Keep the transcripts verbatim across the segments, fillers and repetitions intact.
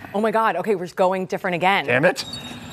Oh, my God. Okay, we're going different again. Damn it.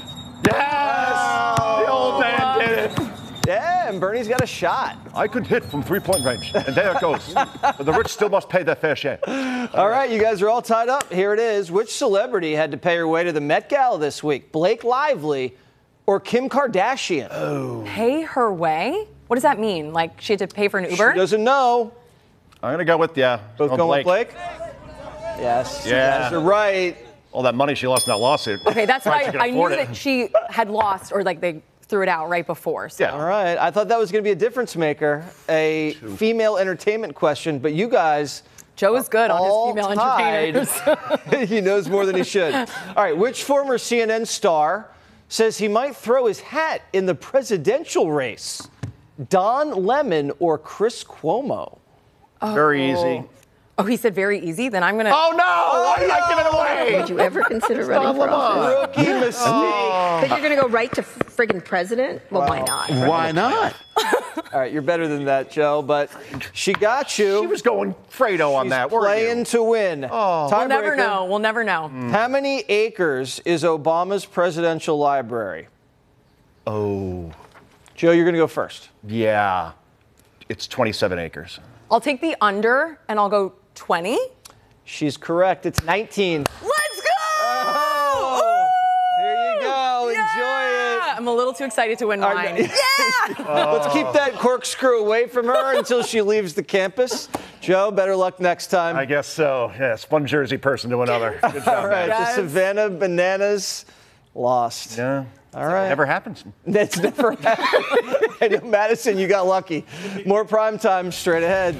Yes! The old man did it. Yeah, and Bernie's got a shot. I could hit from three-point range, and there it goes. But the rich still must pay their fair share. All right, you guys are all tied up. Here it is. Which celebrity had to pay her way to the Met Gala this week? Blake Lively or Kim Kardashian? Oh. Pay her way? What does that mean? Like she had to pay for an Uber? She doesn't know. I'm going to go with, yeah. Both going going Blake. with Blake? Yes. Yeah. You guys are right. All that money she lost in that lawsuit. Okay, that's right. why I knew that she had lost, or like they threw it out right before. So. Yeah. All right. I thought that was going to be a difference maker, a Two. female entertainment question, but you guys. Joe is good on his female tied. entertainers. He knows more than he should. All right. Which former C N N star says he might throw his hat in the presidential race? Don Lemon or Chris Cuomo? Oh. Very easy. Oh, he said very easy? Then I'm going to... Oh, no! Why did I give it away? Would you ever consider running for office? Rookie mistake. Oh. But you're going to go right to friggin' president? Well, Wow. why not? Why not? All right, you're better than that, Joe, but she got you. She was going Fredo on She's that. playing to win. Oh. We'll never Tiebreaker. know. We'll never know. Mm. How many acres is Obama's presidential library? Oh. Joe, you're going to go first. Yeah. It's twenty-seven acres. I'll take the under, and I'll go twenty. She's correct. It's nineteen. Let's go! Oh, here you go. Yeah! Enjoy it. I'm a little too excited to win All mine. right. Yeah! Let's keep that corkscrew away from her until she leaves the campus. Joe, better luck next time. I guess so. Yes, one Jersey person to another. Good job, All right, man. the Savannah Bananas lost. Yeah. All right. Never happens. That's never happened. I know, Madison, you got lucky. More prime time straight ahead.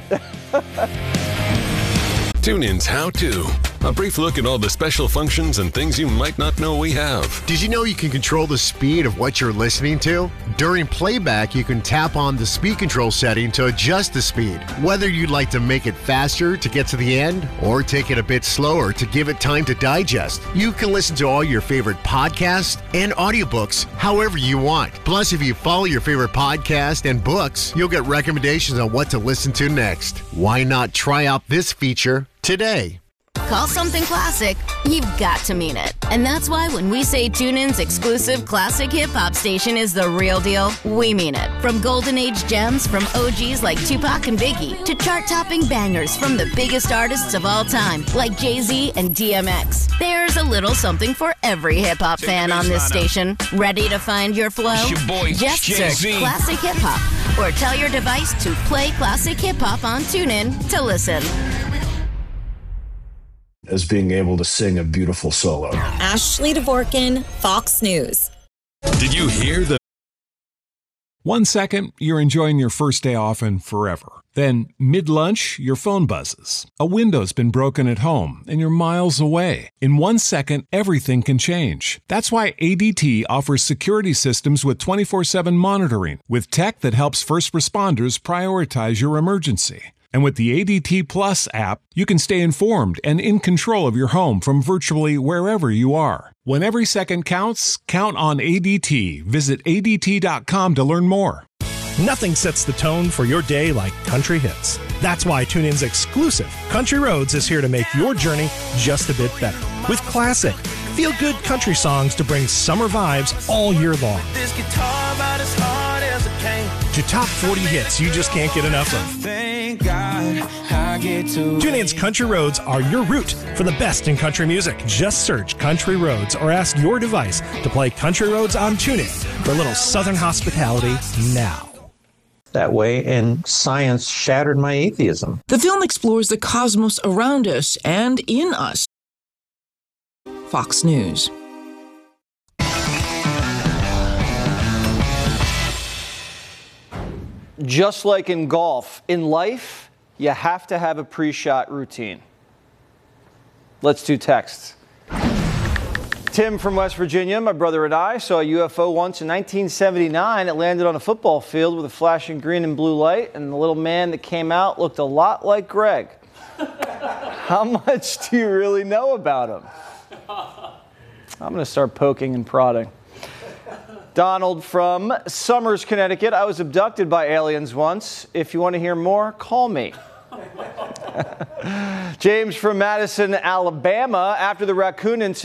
TuneIn's How To. A brief look at all the special functions and things you might not know we have. Did you know you can control the speed of what you're listening to? During playback, you can tap on the speed control setting to adjust the speed. Whether you'd like to make it faster to get to the end or take it a bit slower to give it time to digest, you can listen to all your favorite podcasts and audiobooks however you want. Plus, if you follow your favorite podcast and books, you'll get recommendations on what to listen to next. Why not try out this feature today? Call something classic, you've got to mean it. And that's why when we say TuneIn's exclusive classic hip-hop station is the real deal, we mean it. From golden age gems from O Gs like Tupac and Biggie to chart-topping bangers from the biggest artists of all time like Jay-Z and D M X. There's a little something for every hip-hop fan on this station. Ready to find your flow? It's your boy, Just Jay-Z. search Classic Hip-Hop or tell your device to play Classic Hip-Hop on TuneIn to listen. As being able to sing a beautiful solo. Ashley Dvorkin, Fox News. Did you hear the... One second, you're enjoying your first day off and forever. Then, mid-lunch, your phone buzzes. A window's been broken at home, and you're miles away. In one second, everything can change. That's why A D T offers security systems with twenty-four seven monitoring, with tech that helps first responders prioritize your emergency. And with the A D T Plus app, you can stay informed and in control of your home from virtually wherever you are. When every second counts, count on A D T. Visit A D T dot com to learn more. Nothing sets the tone for your day like country hits. That's why TuneIn's exclusive Country Roads is here to make your journey just a bit better. With classic, feel-good country songs to bring summer vibes all year long. This guitar about as hard as it came. To top forty hits you just can't get enough of. Thank God I get to. TuneIn's Country Roads are your route for the best in country music. Just search Country Roads or ask your device to play Country Roads on TuneIn for a little Southern hospitality now. That way, and science shattered my atheism. The film explores the cosmos around us and in us. Fox News. Just like in golf, in life, you have to have a pre-shot routine. Let's do texts. Tim from West Virginia, my brother and I saw a U F O once in nineteen seventy-nine. It landed on a football field with a flashing green and blue light, and the little man that came out looked a lot like Greg. How much do you really know about him? I'm going to start poking and prodding. Donald from Summers, Connecticut. I was abducted by aliens once. If you want to hear more, call me. James from Madison, Alabama. After the raccoon incident,